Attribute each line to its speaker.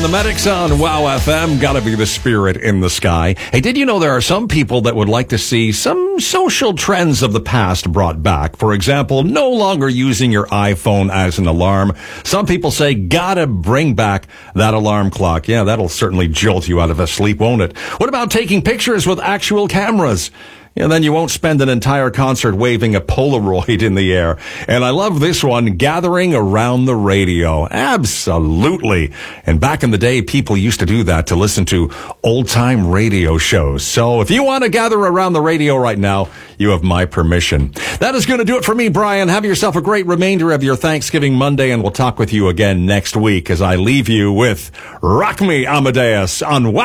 Speaker 1: the Medics on WOW FM. Gotta be the spirit in the sky. Hey, did you know there are some people that would like to see some social trends of the past brought back? For example, no longer using your iPhone as an alarm. Some people say, gotta bring back that alarm clock. Yeah, that'll certainly jolt you out of a sleep, won't it? What about taking pictures with actual cameras? And then you won't spend an entire concert waving a Polaroid in the air. And I love this one, gathering around the radio. Absolutely. And back in the day, people used to do that to listen to old-time radio shows. So if you want to gather around the radio right now, you have my permission. That is going to do it for me, Brian. Have yourself a great remainder of your Thanksgiving Monday, and we'll talk with you again next week as I leave you with Rock Me, Amadeus on WOW.